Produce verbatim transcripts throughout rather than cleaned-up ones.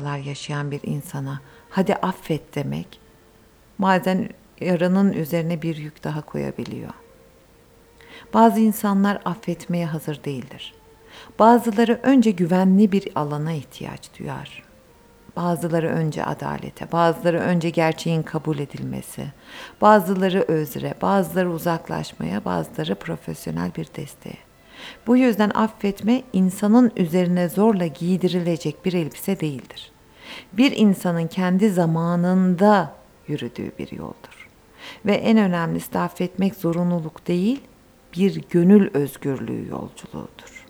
hatalar yaşayan bir insana hadi affet demek, bazen yaranın üzerine bir yük daha koyabiliyor. Bazı insanlar affetmeye hazır değildir. Bazıları önce güvenli bir alana ihtiyaç duyar. Bazıları önce adalete, bazıları önce gerçeğin kabul edilmesi, bazıları özre, bazıları uzaklaşmaya, bazıları profesyonel bir desteğe. Bu yüzden affetme insanın üzerine zorla giydirilecek bir elbise değildir. Bir insanın kendi zamanında yürüdüğü bir yoldur. Ve en önemlisi de affetmek zorunluluk değil, bir gönül özgürlüğü yolculuğudur.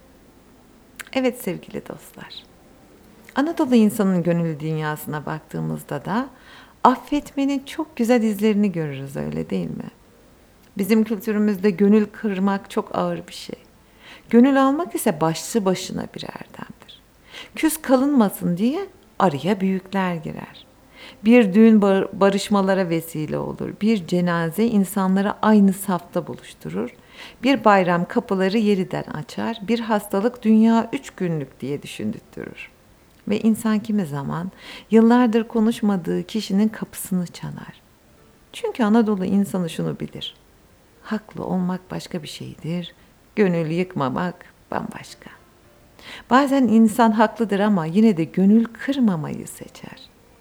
Evet sevgili dostlar, Anadolu insanın gönül dünyasına baktığımızda da affetmenin çok güzel izlerini görürüz, öyle değil mi? Bizim kültürümüzde gönül kırmak çok ağır bir şey. Gönül almak ise başlı başına bir erdemdir. Küs kalınmasın diye araya büyükler girer. Bir düğün barışmalara vesile olur. Bir cenaze insanları aynı safta buluşturur. Bir bayram kapıları yeniden açar. Bir hastalık dünya üç günlük diye düşündürtür. Ve insan kimi zaman yıllardır konuşmadığı kişinin kapısını çalar. Çünkü Anadolu insanı şunu bilir: haklı olmak başka bir şeydir, gönül yıkmamak bambaşka. Bazen insan haklıdır ama yine de gönül kırmamayı seçer.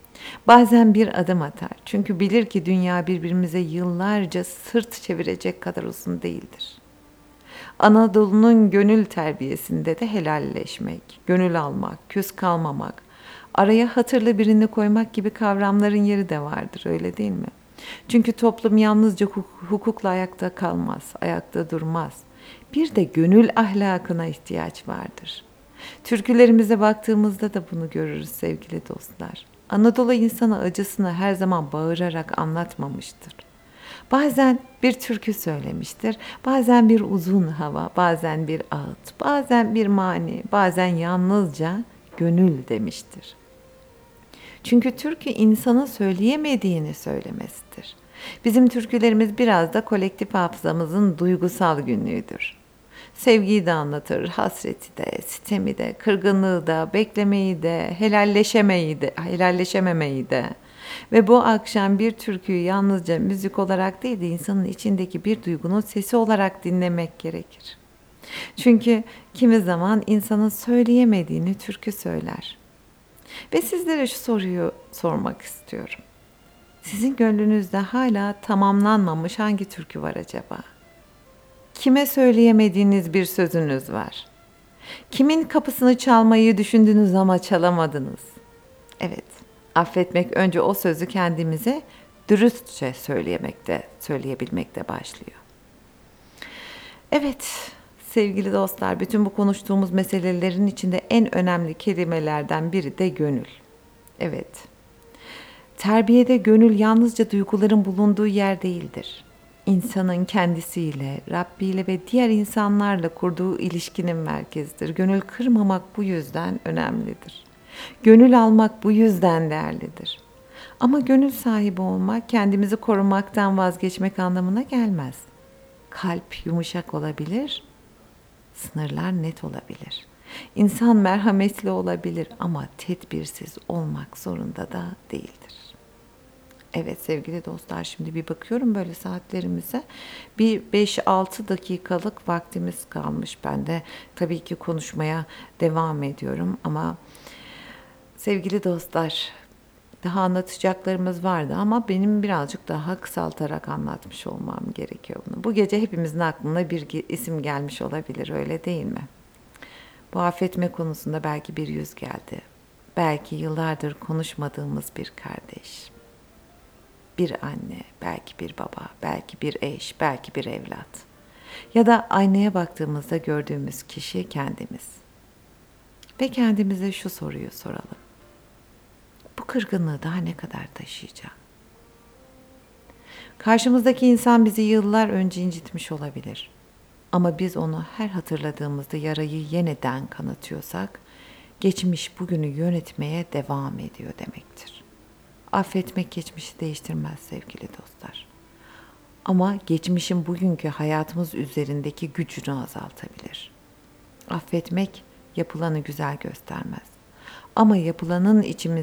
Bazen bir adım atar çünkü bilir ki dünya birbirimize yıllarca sırt çevirecek kadar uzun değildir. Anadolu'nun gönül terbiyesinde de helalleşmek, gönül almak, küs kalmamak, araya hatırlı birini koymak gibi kavramların yeri de vardır, öyle değil mi? Çünkü toplum yalnızca hukukla ayakta kalmaz, ayakta durmaz. Bir de gönül ahlakına ihtiyaç vardır. Türkülerimize baktığımızda da bunu görürüz sevgili dostlar. Anadolu insanı acısını her zaman bağırarak anlatmamıştır. Bazen bir türkü söylemiştir, bazen bir uzun hava, bazen bir ağıt, bazen bir mani, bazen yalnızca gönül demiştir. Çünkü türkü insanın söyleyemediğini söylemesidir. Bizim türkülerimiz biraz da kolektif hafızamızın duygusal günlüğüdür. Sevgiyi de anlatır, hasreti de, sitemi de, kırgınlığı da, beklemeyi de, helalleşemeyi de, helalleşememeyi de. Ve bu akşam bir türküyü yalnızca müzik olarak değil de insanın içindeki bir duygunun sesi olarak dinlemek gerekir. Çünkü kimi zaman insanın söyleyemediğini türkü söyler. Ve sizlere şu soruyu sormak istiyorum. Sizin gönlünüzde hala tamamlanmamış hangi türkü var acaba? Kime söyleyemediğiniz bir sözünüz var? Kimin kapısını çalmayı düşündünüz ama çalamadınız? Evet, affetmek önce o sözü kendimize dürüstçe söyleyemekte, söyleyebilmekte başlıyor. Evet, sevgili dostlar, bütün bu konuştuğumuz meselelerin içinde en önemli kelimelerden biri de gönül. Evet, terbiyede gönül yalnızca duyguların bulunduğu yer değildir. İnsanın kendisiyle, Rabbiyle ve diğer insanlarla kurduğu ilişkinin merkezidir. Gönül kırmamak bu yüzden önemlidir. Gönül almak bu yüzden değerlidir. Ama gönül sahibi olmak kendimizi korumaktan vazgeçmek anlamına gelmez. Kalp yumuşak olabilir, sınırlar net olabilir. İnsan merhametli olabilir ama tedbirsiz olmak zorunda da değildir. Evet sevgili dostlar, şimdi bir bakıyorum böyle saatlerimize. Bir beş altı dakikalık vaktimiz kalmış. Ben de tabii ki konuşmaya devam ediyorum ama sevgili dostlar, daha anlatacaklarımız vardı ama benim birazcık daha kısaltarak anlatmış olmam gerekiyor bunu. Bu gece hepimizin aklına bir isim gelmiş olabilir, öyle değil mi? Bu affetme konusunda belki bir yüz geldi. Belki yıllardır konuşmadığımız bir kardeş, bir anne, belki bir baba, belki bir eş, belki bir evlat. Ya da aynaya baktığımızda gördüğümüz kişi kendimiz. Ve kendimize şu soruyu soralım: bu kırgınlığı daha ne kadar taşıyacağım? Karşımızdaki insan bizi yıllar önce incitmiş olabilir. Ama biz onu her hatırladığımızda yarayı yeniden kanatıyorsak, geçmiş bugünü yönetmeye devam ediyor demektir. Affetmek geçmişi değiştirmez sevgili dostlar. Ama geçmişin bugünkü hayatımız üzerindeki gücünü azaltabilir. Affetmek yapılanı güzel göstermez. Ama yapılanın içimiz